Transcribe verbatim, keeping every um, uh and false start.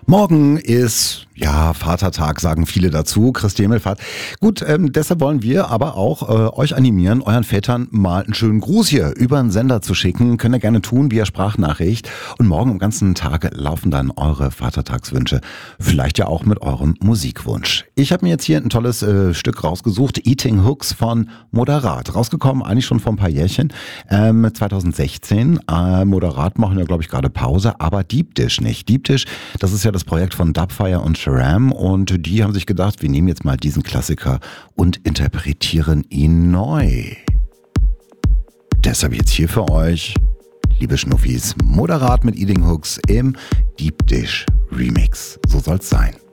Morgen ist, ja, Vatertag, sagen viele dazu, Christi Himmelfahrt. Gut, ähm, deshalb wollen wir aber auch äh, euch animieren, euren Vätern mal einen schönen Gruß hier über den Sender zu schicken. Könnt ihr gerne tun via Sprachnachricht. Und morgen am ganzen Tag laufen dann eure Vatertagswünsche. Vielleicht ja auch mit eurem Musikwunsch. Ich habe mir jetzt hier ein tolles äh, Stück rausgesucht. Eating Hooks von Moderat. Rausgekommen eigentlich schon vor ein paar Jährchen. Ähm, zwanzig sechzehn. Äh, Moderat machen ja, glaube ich, gerade Pause. Aber Deep Dish nicht. Deep Dish, das ist ja das Projekt von Dubfire und Sharam. Und die haben sich gedacht, wir nehmen jetzt mal diesen Klassiker und interpretieren ihn neu. Deshalb jetzt hier für euch, liebe Schnuffis, Moderat mit Eating Hooks im Deep Dish Remix. So soll's sein.